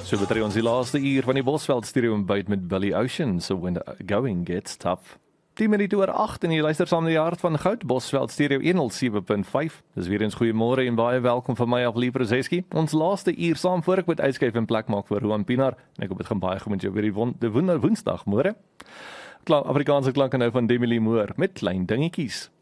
So betree ons die laaste uur van die Bosveld Studio ontbyt met Billy Ocean, so when the going gets tough. 10 minute oor 8 en jy luister saam na die hart van goud, Bosveld Stereo 107.5. Dis weer eens goeiemôre en baie welkom van my af, Lieve Roseski. Ons laaste uur saam voor ek met uitskuif en plek maak vir Juan Pinar. En ek hoop dit gaan baie goed met jou weer die woensdag môre. Afrikaanse klanke nou van Demi Lee Moore met klein dingetjies.